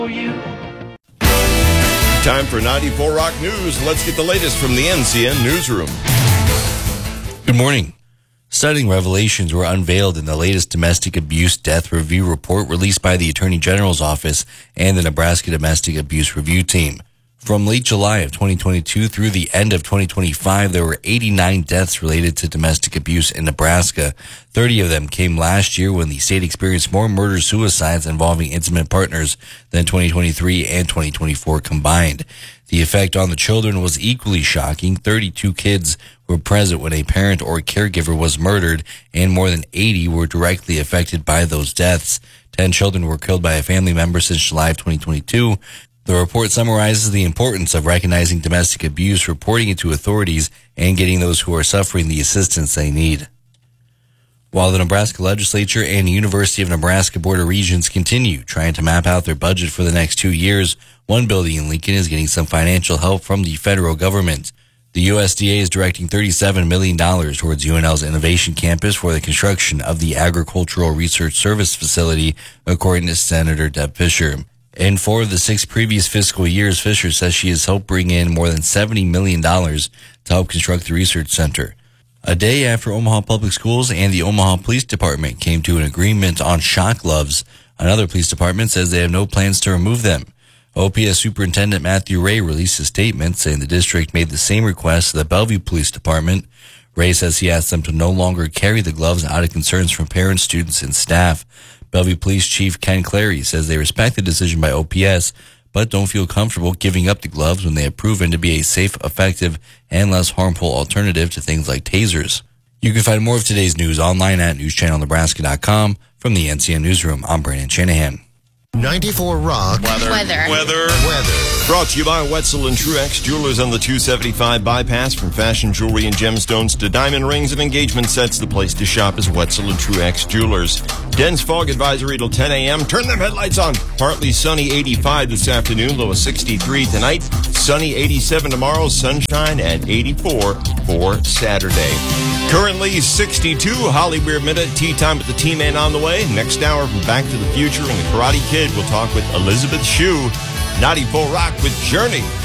Time for 94 Rock News. Let's get the latest from the NCN Newsroom. Good morning. Stunning revelations were unveiled in the latest domestic abuse death review report released by the Attorney General's office and the Nebraska Domestic Abuse Review Team. From late July of 2022 through the end of 2025, there were 89 deaths related to domestic abuse in Nebraska. 30 of them came last year when the state experienced more murder-suicides involving intimate partners than 2023 and 2024 combined. The effect on the children was equally shocking. 32 kids were present when a parent or caregiver was murdered, and more than 80 were directly affected by those deaths. 10 children were killed by a family member since July of 2022. The report summarizes the importance of recognizing domestic abuse, reporting it to authorities, and getting those who are suffering the assistance they need. While the Nebraska Legislature and University of Nebraska Board of Regents continue trying to map out their budget for the next 2 years, one building in Lincoln is getting some financial help from the federal government. The USDA is directing $37 million towards UNL's Innovation Campus for the construction of the Agricultural Research Service Facility, according to Senator Deb Fischer. In 4 of the 6 previous fiscal years, Fisher says she has helped bring in more than $70 million to help construct the research center. A day after Omaha Public Schools and the Omaha Police Department came to an agreement on shock gloves, another police department says they have no plans to remove them. OPS Superintendent Matthew Ray released a statement saying the district made the same request to the Bellevue Police Department. Ray says he asked them to no longer carry the gloves out of concerns from parents, students, and staff. Bellevue Police Chief Ken Clary says they respect the decision by OPS, but don't feel comfortable giving up the gloves when they have proven to be a safe, effective, and less harmful alternative to things like tasers. You can find more of today's news online at newschannelnebraska.com. From the NCN Newsroom, I'm Brandon Shanahan. 94 Rock. Weather. Brought to you by Wetzel and Truex Jewelers on the 275 bypass. From fashion jewelry and gemstones to diamond rings and engagement sets, the place to shop is Wetzel and Truex Jewelers. Dense fog advisory till 10 a.m. Turn them headlights on. Partly sunny, 85 this afternoon, low of 63 tonight. Sunny, 87 tomorrow, sunshine at 84 for Saturday. Currently 62, Holly Weir Minute, tea time with the T-Man on the way. Next hour from Back to the Future and the Karate Kid, we'll talk with Elizabeth Shue. 94 Rock with Journey.